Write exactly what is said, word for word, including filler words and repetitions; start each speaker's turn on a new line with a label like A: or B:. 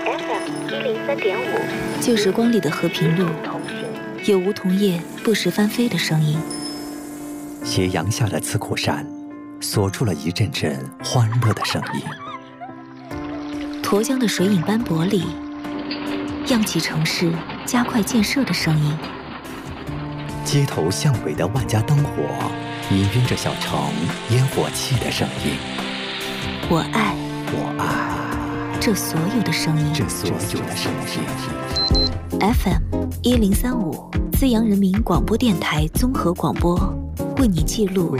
A: F M 一零三点五，
B: 旧时光里的和平路，有梧桐叶不时翻飞的声音。
C: 斜阳下的刺库山，锁出了一阵阵欢乐的声音。
B: 沱江的水影斑驳里，漾起城市加快建设的声音。
C: 街头巷尾的万家灯火，氤氲着小城烟火气的声音。
B: 我爱，
C: 我爱
B: 这所有的声音，
C: 这所有的声音。
B: F M 一零三五，资阳人民广播电台综合广播，为你记录